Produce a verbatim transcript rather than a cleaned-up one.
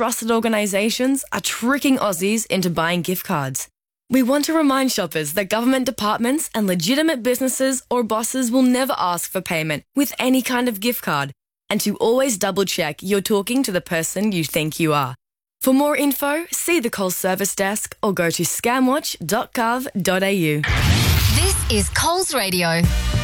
trusted organisations are tricking Aussies into buying gift cards. We want to remind shoppers that government departments and legitimate businesses or bosses will never ask for payment with any kind of gift card, and to always double-check you're talking to the person you think you are. For more info, see the Coles Service Desk or go to scamwatch dot gov dot a u. This is Coles Radio.